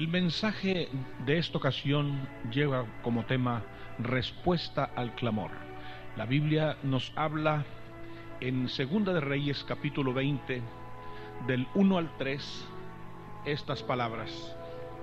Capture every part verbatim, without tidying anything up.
El mensaje de esta ocasión lleva como tema respuesta al clamor. La Biblia nos habla en Segunda de Reyes capítulo veinte del uno al tres estas palabras: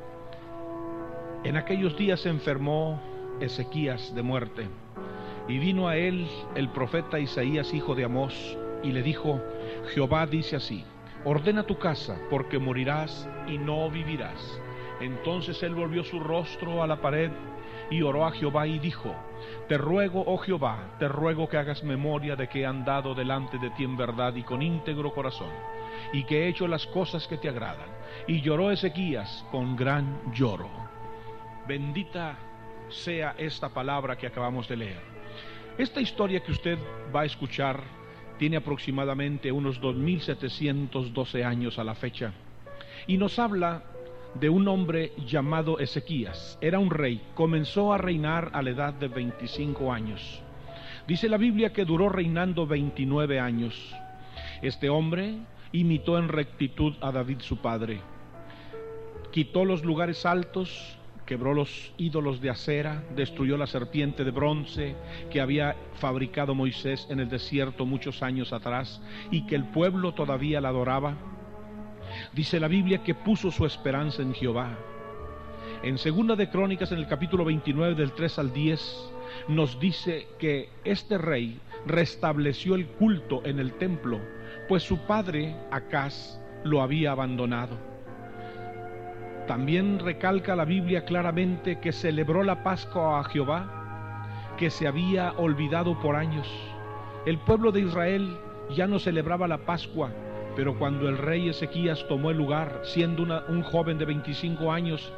en aquellos días se enfermó Ezequías de muerte, y vino a él el profeta Isaías hijo de Amós, y le dijo: Jehová dice así: ordena tu casa, porque morirás y no vivirás. Entonces él volvió su rostro a la pared y oró a Jehová y dijo: te ruego, oh Jehová, te ruego que hagas memoria de que he andado delante de ti en verdad y con íntegro corazón, y que he hecho las cosas que te agradan. Y lloró Ezequías con gran lloro. Bendita sea esta palabra que acabamos de leer. Esta historia que usted va a escuchar tiene aproximadamente unos dos mil setecientos doce años a la fecha, y nos habla de un hombre llamado Ezequías. Era un rey, comenzó a reinar a la edad de veinticinco años. Dice la Biblia que duró reinando veintinueve años. Este hombre imitó en rectitud a David su padre. Quitó los lugares altos, quebró los ídolos de acera, destruyó la serpiente de bronce que había fabricado Moisés en el desierto muchos años atrás y que el pueblo todavía la adoraba. Dice la Biblia que puso su esperanza en Jehová. En Segunda de Crónicas, en el capítulo veintinueve, del tres al diez, nos dice que este rey restableció el culto en el templo, pues su padre Acaz lo había abandonado. También recalca la Biblia claramente que celebró la Pascua a Jehová, que se había olvidado por años. El pueblo de Israel ya no celebraba la Pascua, pero cuando el rey Ezequías tomó el lugar, siendo una, un joven de veinticinco años,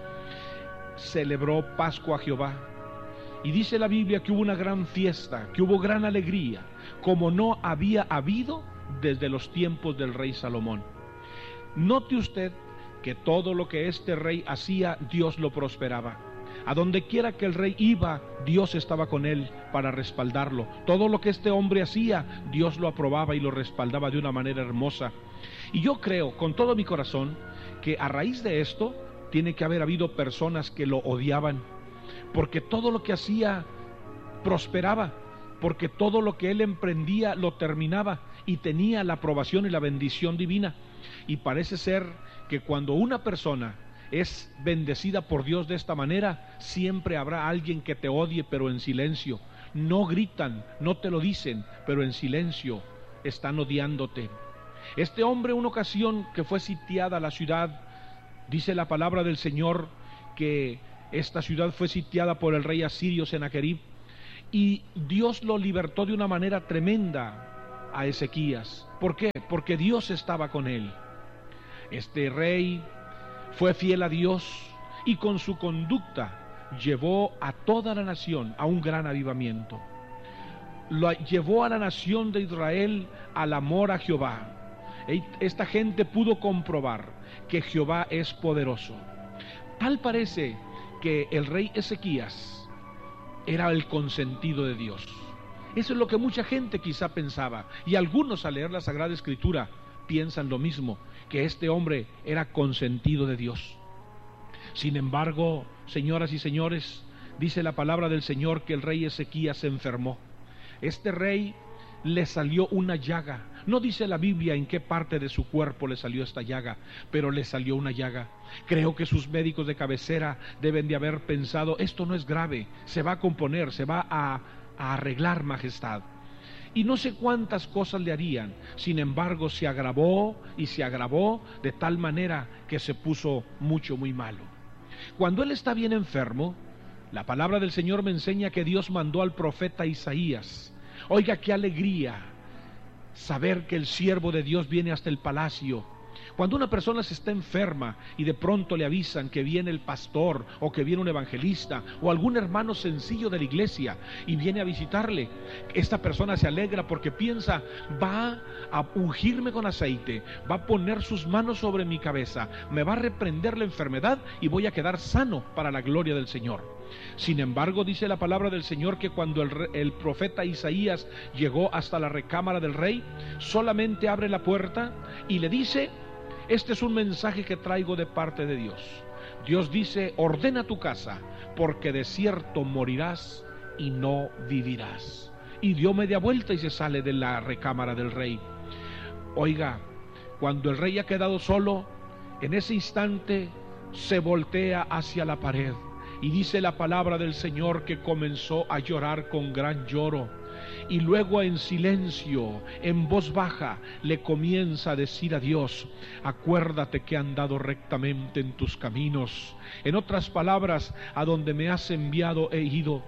celebró Pascua a Jehová. Y dice la Biblia que hubo una gran fiesta, que hubo gran alegría, como no había habido desde los tiempos del rey Salomón. Note usted que todo lo que este rey hacía, Dios lo prosperaba. A donde quiera que el rey iba, Dios estaba con él para respaldarlo. Todo lo que este hombre hacía, Dios lo aprobaba y lo respaldaba de una manera hermosa. Y yo creo con todo mi corazón que a raíz de esto tiene que haber habido personas que lo odiaban, porque todo lo que hacía prosperaba, porque todo lo que él emprendía lo terminaba y tenía la aprobación y la bendición divina. Y parece ser que cuando una persona es bendecida por Dios de esta manera, siempre habrá alguien que te odie, pero en silencio. No gritan, no te lo dicen, pero en silencio están odiándote. Este hombre, una ocasión que fue sitiada la ciudad, dice la palabra del Señor que esta ciudad fue sitiada por el rey asirio Sennacherib, y Dios lo libertó de una manera tremenda a Ezequías. ¿Por qué? Porque Dios estaba con él. Este rey fue fiel a Dios y con su conducta llevó a toda la nación a un gran avivamiento. Lo llevó a la nación de Israel al amor a Jehová. Esta gente pudo comprobar que Jehová es poderoso. Tal parece que el rey Ezequías era el consentido de Dios. Eso es lo que mucha gente quizá pensaba, y algunos al leer la Sagrada Escritura piensan lo mismo, que este hombre era consentido de Dios. Sin embargo, señoras y señores, dice la palabra del Señor que el rey Ezequías se enfermó. Este rey le salió una llaga. No dice la Biblia en qué parte de su cuerpo le salió esta llaga, pero le salió una llaga. Creo que sus médicos de cabecera deben de haber pensado: esto no es grave, se va a componer, se va a, a arreglar, majestad. Y no sé cuántas cosas le harían. Sin embargo, se agravó y se agravó de tal manera que se puso mucho, muy malo. Cuando él está bien enfermo, la palabra del Señor me enseña que Dios mandó al profeta Isaías. Oiga, qué alegría saber que el siervo de Dios viene hasta el palacio. Cuando una persona se está enferma y de pronto le avisan que viene el pastor o que viene un evangelista o algún hermano sencillo de la iglesia y viene a visitarle, esta persona se alegra porque piensa: va a ungirme con aceite, va a poner sus manos sobre mi cabeza, me va a reprender la enfermedad y voy a quedar sano para la gloria del Señor. Sin embargo, dice la palabra del Señor que cuando el, el profeta Isaías llegó hasta la recámara del rey, solamente abre la puerta y le dice: Este es un mensaje que traigo de parte de Dios. Dios dice: ordena tu casa, porque de cierto morirás y no vivirás. Y dio media vuelta y se sale de la recámara del rey. Oiga, cuando el rey ha quedado solo, en ese instante se voltea hacia la pared, y dice la palabra del Señor que comenzó a llorar con gran lloro, y luego en silencio, en voz baja, le comienza a decir a Dios: acuérdate que he andado rectamente en tus caminos. En otras palabras, a donde me has enviado he ido.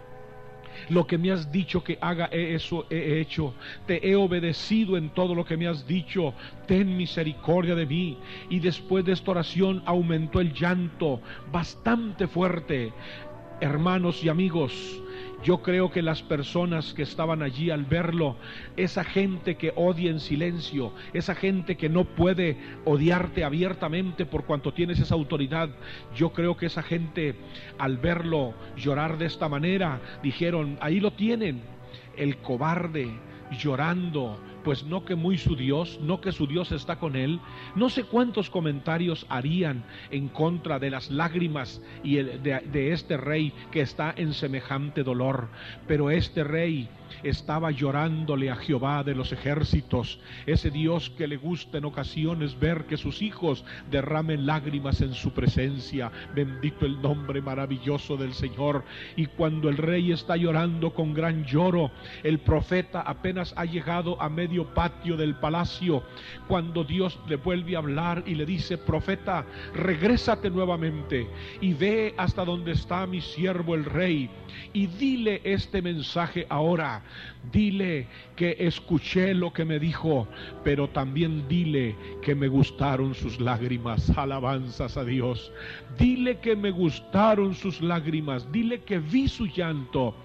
Lo que me has dicho que haga, eso he hecho. Te he obedecido en todo lo que me has dicho. Ten misericordia de mí. Y después de esta oración aumentó el llanto bastante fuerte. Hermanos y amigos, yo creo que las personas que estaban allí al verlo, esa gente que odia en silencio, esa gente que no puede odiarte abiertamente por cuanto tienes esa autoridad, yo creo que esa gente al verlo llorar de esta manera, dijeron: ahí lo tienen, el cobarde llorando, pues no que muy su Dios, no que su Dios está con él. No sé cuántos comentarios harían en contra de las lágrimas y el, de, de este rey que está en semejante dolor, pero este rey estaba llorándole a Jehová de los ejércitos, ese Dios que le gusta en ocasiones ver que sus hijos derramen lágrimas en su presencia. Bendito el nombre maravilloso del Señor. Y cuando el rey está llorando con gran lloro, el profeta apenas ha llegado a medio patio del palacio, cuando Dios le vuelve a hablar y le dice: profeta, regrésate nuevamente y ve hasta donde está mi siervo el rey, y dile este mensaje ahora. Dile que escuché lo que me dijo, pero también dile que me gustaron sus lágrimas. Alabanzas a Dios. Dile que me gustaron sus lágrimas. Dile que vi su llanto.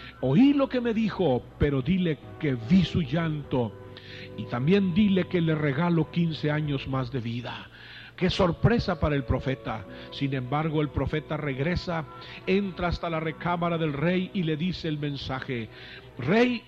Oí lo que me dijo, pero dile que vi su llanto. Y también dile que le regalo quince años más de vida. ¡Qué sorpresa para el profeta! Sin embargo, el profeta regresa, entra hasta la recámara del rey y le dice el mensaje: rey,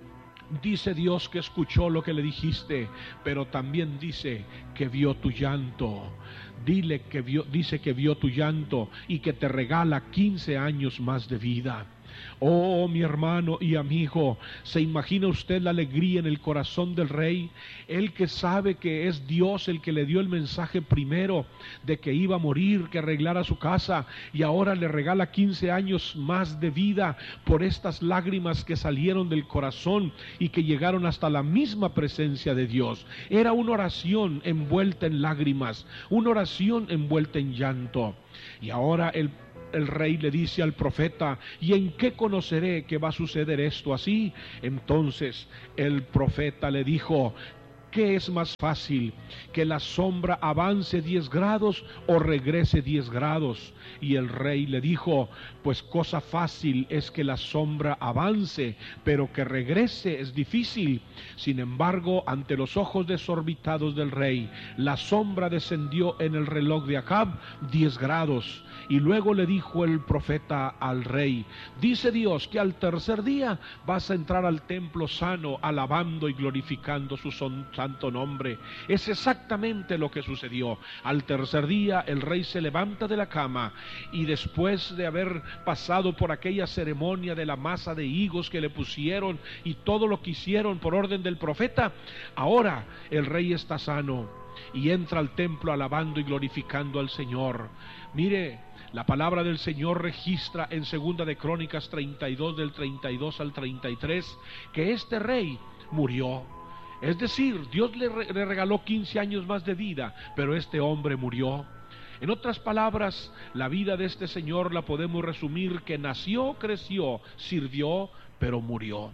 dice Dios que escuchó lo que le dijiste, pero también dice que vio tu llanto. Dile que vio, dice que vio tu llanto y que te regala quince años más de vida. Oh, mi hermano y amigo, ¿se imagina usted la alegría en el corazón del rey? Él que sabe que es Dios el que le dio el mensaje primero de que iba a morir, que arreglara su casa, y ahora le regala quince años más de vida por estas lágrimas que salieron del corazón y que llegaron hasta la misma presencia de Dios. Era una oración envuelta en lágrimas, una oración envuelta en llanto. Y ahora el El rey le dice al profeta: ¿y en qué conoceré que va a suceder esto así? Entonces el profeta le dijo: ¿qué es más fácil? ¿Que la sombra avance diez grados o regrese diez grados? Y el rey le dijo: pues cosa fácil es que la sombra avance, pero que regrese es difícil. Sin embargo, ante los ojos desorbitados del rey, la sombra descendió en el reloj de Acab diez grados. Y luego le dijo el profeta al rey: dice Dios que al tercer día vas a entrar al templo sano, alabando y glorificando su santo nombre. Es exactamente lo que sucedió. Al tercer día el rey se levanta de la cama, y después de haber pasado por aquella ceremonia de la masa de higos que le pusieron y todo lo que hicieron por orden del profeta, ahora el rey está sano y entra al templo alabando y glorificando al Señor. Mire, la palabra del Señor registra en Segunda de Crónicas treinta y dos, del treinta y dos al treinta y tres, que este rey murió. Es decir, Dios le, re le regaló quince años más de vida, pero este hombre murió. En otras palabras, la vida de este señor la podemos resumir que nació, creció, sirvió, pero murió.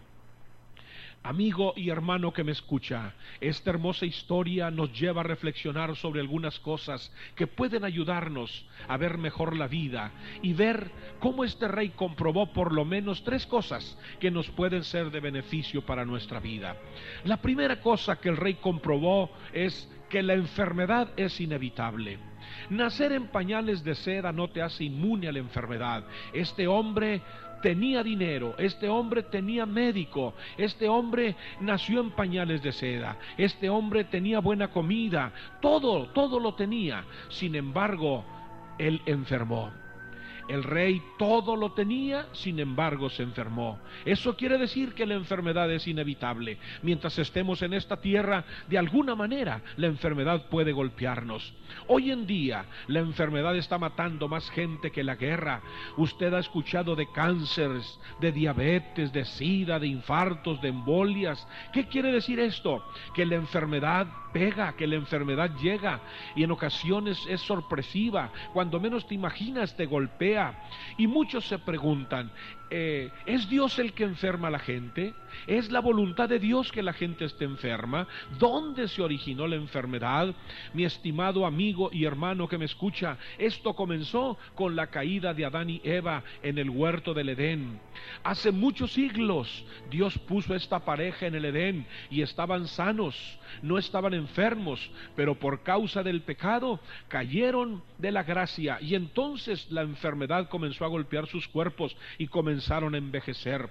Amigo y hermano que me escucha, esta hermosa historia nos lleva a reflexionar sobre algunas cosas que pueden ayudarnos a ver mejor la vida y ver cómo este rey comprobó por lo menos tres cosas que nos pueden ser de beneficio para nuestra vida. La primera cosa que el rey comprobó es que la enfermedad es inevitable. Nacer en pañales de seda no te hace inmune a la enfermedad. Este hombre tenía dinero, este hombre tenía médico, este hombre nació en pañales de seda, este hombre tenía buena comida, todo, todo lo tenía. Sin embargo, él enfermó. El rey todo lo tenía, sin embargo se enfermó. Eso quiere decir que la enfermedad es inevitable. Mientras estemos en esta tierra, de alguna manera la enfermedad puede golpearnos. Hoy en día la enfermedad está matando más gente que la guerra. Usted ha escuchado de cánceres, de diabetes, de sida, de infartos, de embolias. ¿Qué quiere decir esto? Que la enfermedad pega, que la enfermedad llega y en ocasiones es sorpresiva. Cuando menos te imaginas te golpea. Y muchos se preguntan, eh, ¿es Dios el que enferma a la gente? ¿Es la voluntad de Dios que la gente esté enferma? ¿Dónde se originó la enfermedad? Mi estimado amigo y hermano que me escucha, esto comenzó con la caída de Adán y Eva en el huerto del Edén. Hace muchos siglos Dios puso esta pareja en el Edén y estaban sanos, no estaban enfermos, pero por causa del pecado cayeron de la gracia y entonces la enfermedad comenzó a golpear sus cuerpos y comenzaron a envejecer.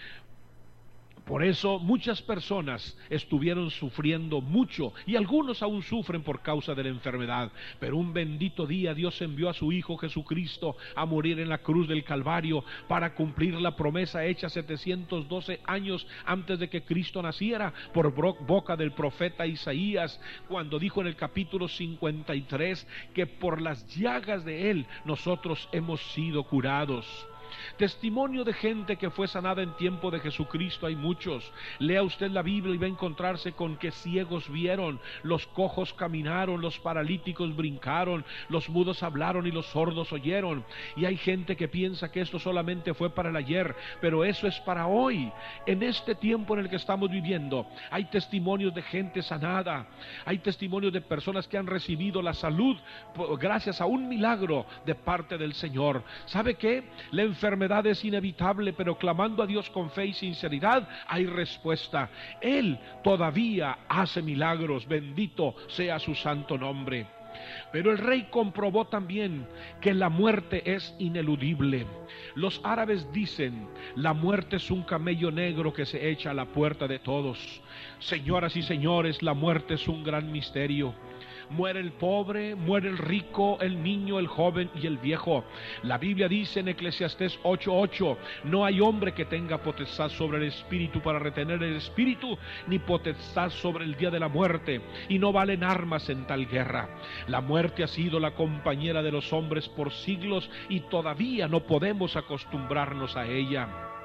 Por eso muchas personas estuvieron sufriendo mucho y algunos aún sufren por causa de la enfermedad. Pero un bendito día Dios envió a su Hijo Jesucristo a morir en la cruz del Calvario para cumplir la promesa hecha setecientos doce años antes de que Cristo naciera por boca del profeta Isaías, cuando dijo en el capítulo cincuenta y tres que por las llagas de Él nosotros hemos sido curados. Testimonio de gente que fue sanada en tiempo de Jesucristo hay muchos. Lea usted la Biblia y va a encontrarse con que ciegos vieron, los cojos caminaron, los paralíticos brincaron, los mudos hablaron y los sordos oyeron. Y hay gente que piensa que esto solamente fue para el ayer, pero eso es para hoy. En este tiempo en el que estamos viviendo hay testimonios de gente sanada, hay testimonios de personas que han recibido la salud gracias a un milagro de parte del Señor. ¿Sabe qué? La enfermedad es inevitable, pero clamando a Dios con fe y sinceridad hay respuesta. Él todavía hace milagros, bendito sea su santo nombre. Pero el rey comprobó también que la muerte es ineludible. Los árabes dicen, la muerte es un camello negro que se echa a la puerta de todos. Señoras y señores, la muerte es un gran misterio. Muere el pobre, muere el rico, el niño, el joven y el viejo. La Biblia dice en Eclesiastés ocho ocho, no hay hombre que tenga potestad sobre el espíritu para retener el espíritu, ni potestad sobre el día de la muerte, y no valen armas en tal guerra. La muerte ha sido la compañera de los hombres por siglos y todavía no podemos acostumbrarnos a ella.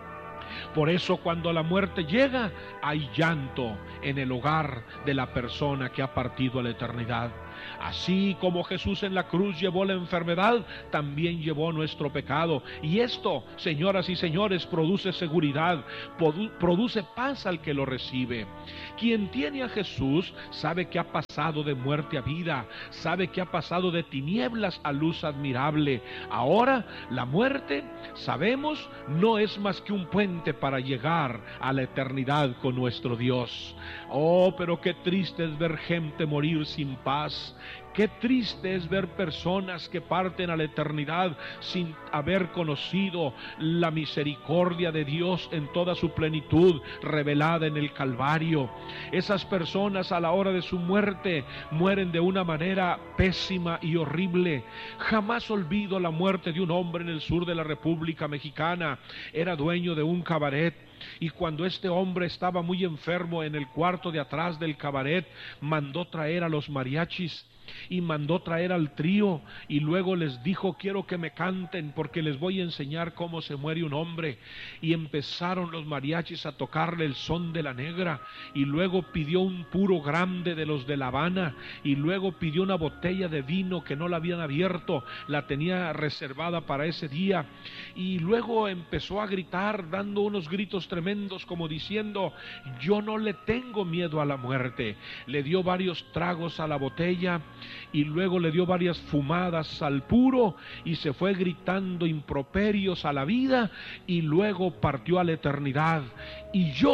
Por eso cuando la muerte llega, hay llanto en el hogar de la persona que ha partido a la eternidad. Así como Jesús en la cruz llevó la enfermedad, también llevó nuestro pecado. Y esto, señoras y señores, produce seguridad, produce paz al que lo recibe. Quien tiene a Jesús sabe que ha pasado de muerte a vida, sabe que ha pasado de tinieblas a luz admirable. Ahora, la muerte, sabemos, no es más que un puente para llegar a la eternidad con nuestro Dios. Oh, pero qué triste es ver gente morir sin paz. Qué triste es ver personas que parten a la eternidad sin haber conocido la misericordia de Dios en toda su plenitud revelada en el Calvario. Esas personas a la hora de su muerte mueren de una manera pésima y horrible. Jamás olvido la muerte de un hombre en el sur de la República Mexicana. Era dueño de un cabaret. Y cuando este hombre estaba muy enfermo en el cuarto de atrás del cabaret, mandó traer a los mariachis y mandó traer al trío y luego les dijo, quiero que me canten porque les voy a enseñar cómo se muere un hombre. Y empezaron los mariachis a tocarle el son de la negra y luego pidió un puro grande de los de La Habana y luego pidió una botella de vino que no la habían abierto, la tenía reservada para ese día, y luego empezó a gritar dando unos gritos tremendos como diciendo, yo no le tengo miedo a la muerte. Le dio varios tragos a la botella y luego le dio varias fumadas al puro y se fue gritando improperios a la vida y luego partió a la eternidad. Y yo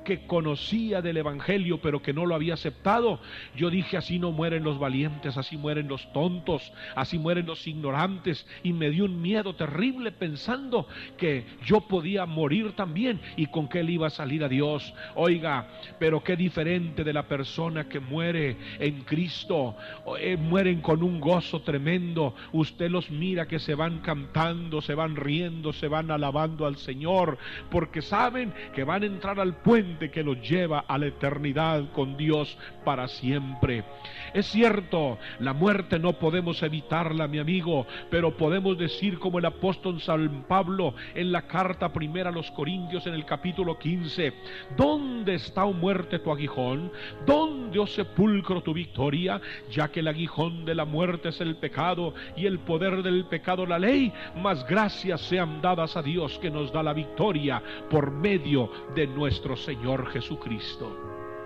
que conocía del Evangelio pero que no lo había aceptado. Yo dije, así no mueren los valientes, así mueren los tontos, así mueren los ignorantes, y me dio un miedo terrible pensando que yo podía morir también y con qué le iba a salir a Dios. Oiga, pero qué diferente de la persona que muere en Cristo. Eh, mueren con un gozo tremendo. Usted los mira que se van cantando, se van riendo, se van alabando al Señor, porque saben que van a entrar al puente que los lleva a la eternidad con Dios para siempre. Es cierto, la muerte no podemos evitarla, mi amigo, pero podemos decir como el apóstol San Pablo en la carta primera a los Corintios en el capítulo quince: ¿dónde está, oh muerte, tu aguijón? ¿Dónde, oh sepulcro, tu victoria? Ya que el aguijón de la muerte es el pecado y el poder del pecado la ley, mas gracias sean dadas a Dios que nos da la victoria por medio de nuestro Señor Jesucristo.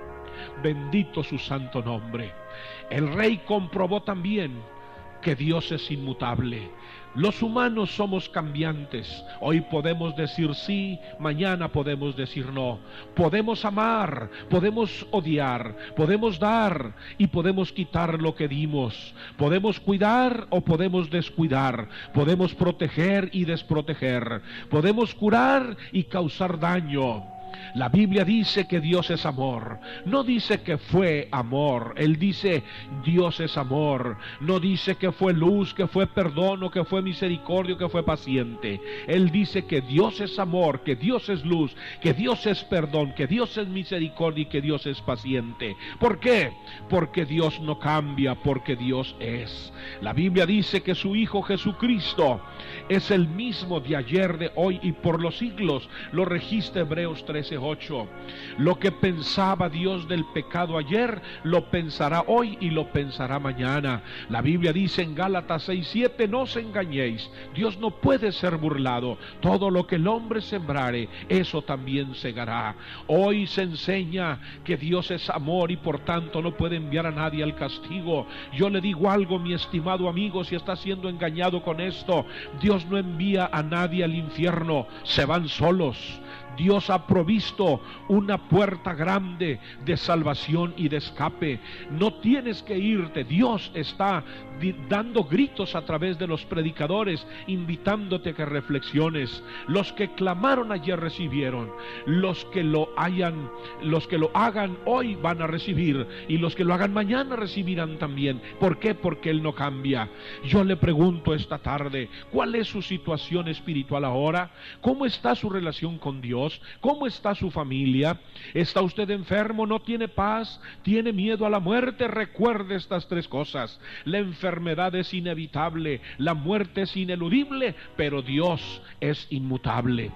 Bendito su santo nombre. El rey comprobó también que Dios es inmutable. Los humanos somos cambiantes. Hoy podemos decir sí, mañana podemos decir no. Podemos amar, podemos odiar, podemos dar y podemos quitar lo que dimos. Podemos cuidar o podemos descuidar. Podemos proteger y desproteger. Podemos curar y causar daño. La Biblia dice que Dios es amor. No dice que fue amor. Él dice Dios es amor. No dice que fue luz, que fue perdón, o que fue misericordia, que fue paciente. Él dice que Dios es amor, que Dios es luz, que Dios es perdón, que Dios es misericordia y que Dios es paciente. ¿Por qué? Porque Dios no cambia, porque Dios es. La Biblia dice que su Hijo Jesucristo es el mismo de ayer, de hoy y por los siglos. Lo registra Hebreos trece ocho. Lo que pensaba Dios del pecado ayer, lo pensará hoy y lo pensará mañana. La Biblia dice en Gálatas seis siete: no os engañéis, Dios no puede ser burlado. Todo lo que el hombre sembrare, eso también segará. Hoy se enseña que Dios es amor y por tanto no puede enviar a nadie al castigo. Yo le digo algo, mi estimado amigo, si está siendo engañado con esto: Dios no envía a nadie al infierno, se van solos. Dios ha provisto una puerta grande de salvación y de escape. No tienes que irte. Dios está dando gritos a través de los predicadores, invitándote a que reflexiones. Los que clamaron ayer recibieron. Los que lo hayan, los que lo hagan hoy van a recibir, y los que lo hagan mañana recibirán también. ¿Por qué? Porque Él no cambia. Yo le pregunto esta tarde, ¿cuál es su situación espiritual ahora? ¿Cómo está su relación con Dios? ¿Cómo está su familia? ¿Está usted enfermo? ¿No tiene paz? ¿Tiene miedo a la muerte? Recuerde estas tres cosas. La enfermedad es inevitable, la muerte es ineludible, pero Dios es inmutable.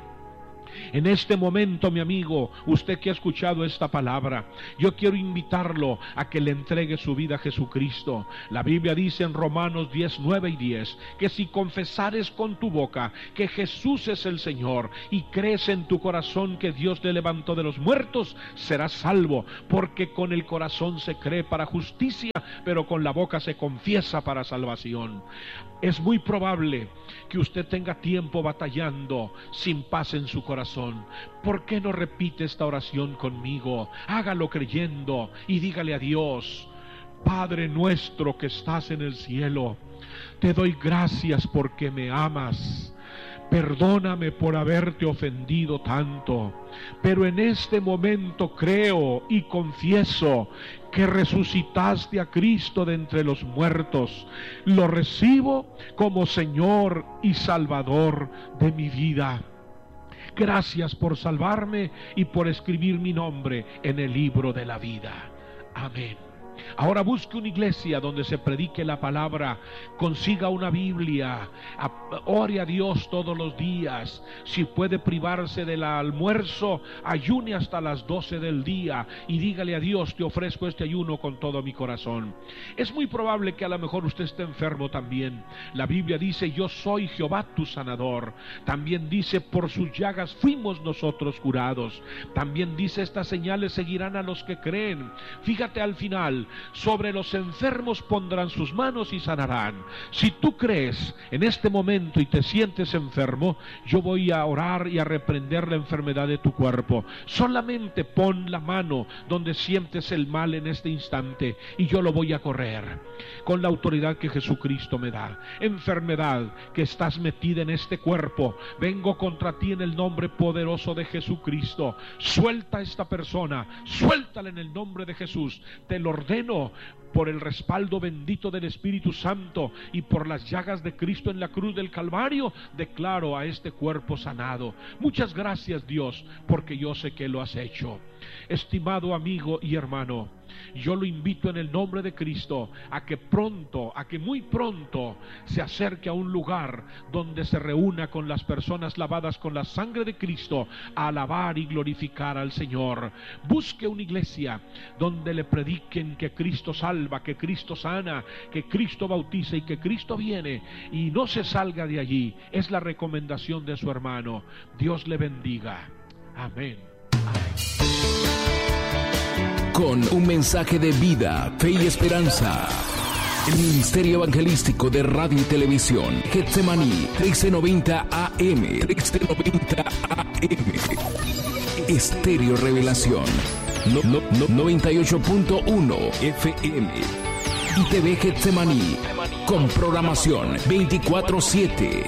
En este momento, mi amigo, usted que ha escuchado esta palabra, yo quiero invitarlo a que le entregue su vida a Jesucristo. La Biblia dice en Romanos diez, nueve y diez, que si confesares con tu boca que Jesús es el Señor y crees en tu corazón que Dios le levantó de los muertos, serás salvo, porque con el corazón se cree para justicia, pero con la boca se confiesa para salvación. Es muy probable que usted tenga tiempo batallando sin paz en su corazón. ¿Por qué no repite esta oración conmigo? Hágalo creyendo y dígale a Dios: Padre nuestro que estás en el cielo, te doy gracias porque me amas. Perdóname por haberte ofendido tanto, pero en este momento creo y confieso que resucitaste a Cristo de entre los muertos. Lo recibo como Señor y Salvador de mi vida. Gracias por salvarme y por escribir mi nombre en el libro de la vida. Amén. Ahora busque una iglesia donde se predique la palabra, consiga una Biblia, ore a Dios todos los días. Si puede privarse del almuerzo, ayune hasta las doce del día y dígale a Dios: te ofrezco este ayuno con todo mi corazón. Es muy probable que a lo mejor usted esté enfermo también. La Biblia dice: yo soy Jehová tu sanador. También dice: por sus llagas fuimos nosotros curados. También dice: estas señales seguirán a los que creen. Fíjate al final, espiritual. Sobre los enfermos pondrán sus manos y sanarán. Si tú crees en este momento y te sientes enfermo, yo voy a orar y a reprender la enfermedad de tu cuerpo. Solamente pon la mano donde sientes el mal en este instante y yo lo voy a correr con la autoridad que Jesucristo me da. Enfermedad que estás metida en este cuerpo, vengo contra ti en el nombre poderoso de Jesucristo. Suelta a esta persona, suéltala en el nombre de Jesús. Te lo ordeno por el respaldo bendito del Espíritu Santo y por las llagas de Cristo en la cruz del Calvario, declaro a este cuerpo sanado. Muchas gracias, Dios, porque yo sé que lo has hecho. Estimado amigo y hermano, yo lo invito en el nombre de Cristo a que pronto, a que muy pronto se acerque a un lugar donde se reúna con las personas lavadas con la sangre de Cristo a alabar y glorificar al Señor. Busque una iglesia donde le prediquen que Cristo salva, que Cristo sana, que Cristo bautiza y que Cristo viene, y no se salga de allí. Es la recomendación de su hermano. Dios le bendiga. Amén. Amén. Con un mensaje de vida, fe y esperanza. El Ministerio Evangelístico de Radio y Televisión, Getsemaní, trece noventa A M, trece noventa A M. Estéreo Revelación, no, no, no, noventa y ocho punto uno F M. Y T V Getsemaní, con programación veinticuatro siete.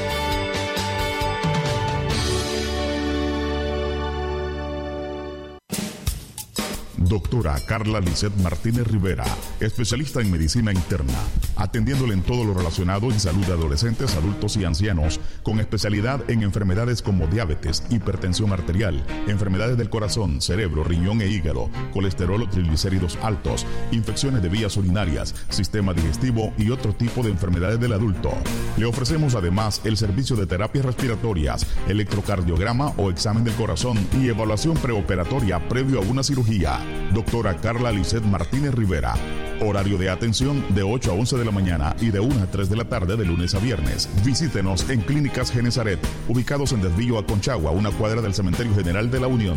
Doctora Carla Lisset Martínez Rivera, especialista en medicina interna, atendiéndole en todo lo relacionado en salud de adolescentes, adultos y ancianos, con especialidad en enfermedades como diabetes, hipertensión arterial, enfermedades del corazón, cerebro, riñón e hígado, colesterol o triglicéridos altos, infecciones de vías urinarias, sistema digestivo y otro tipo de enfermedades del adulto. Le ofrecemos además el servicio de terapias respiratorias, electrocardiograma o examen del corazón y evaluación preoperatoria previo a una cirugía. Doctora Carla Lisset Martínez Rivera. Horario de atención de ocho a once de la mañana y de una a tres de la tarde de lunes a viernes. Visítenos en Clínicas Genesaret, ubicados en Desvío a Conchagua, una cuadra del Cementerio General de la Unión.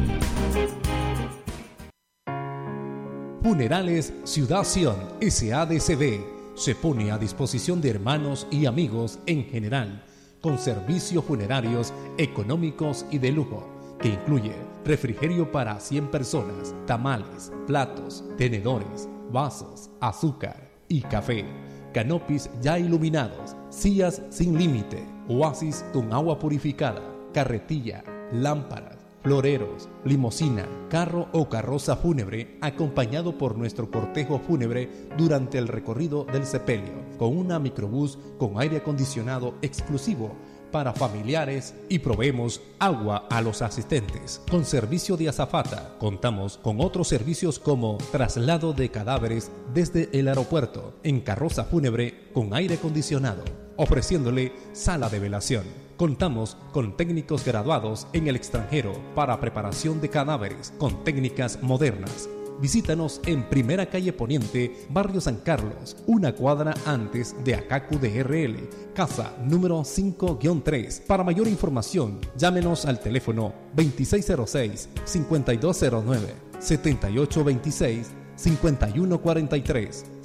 Funerales Ciudad Sion S A D C B se pone a disposición de hermanos y amigos en general, con servicios funerarios económicos y de lujo, que incluye refrigerio para cien personas, tamales, platos, tenedores, vasos, azúcar y café, canopis ya iluminados, sillas sin límite, oasis con agua purificada, carretilla, lámparas, floreros, limosina, carro o carroza fúnebre acompañado por nuestro cortejo fúnebre durante el recorrido del sepelio, con una microbús con aire acondicionado exclusivo para familiares, y proveemos agua a los asistentes. Con servicio de azafata, contamos con otros servicios como traslado de cadáveres desde el aeropuerto en carroza fúnebre con aire acondicionado, ofreciéndole sala de velación. Contamos con técnicos graduados en el extranjero para preparación de cadáveres con técnicas modernas. Visítanos en Primera Calle Poniente, Barrio San Carlos, una cuadra antes de Acacu D R L, casa número cinco guión tres. Para mayor información, llámenos al teléfono veintiséis cero seis, cincuenta y dos cero nueve, setenta y ocho veintiséis, cincuenta y uno cuarenta y tres,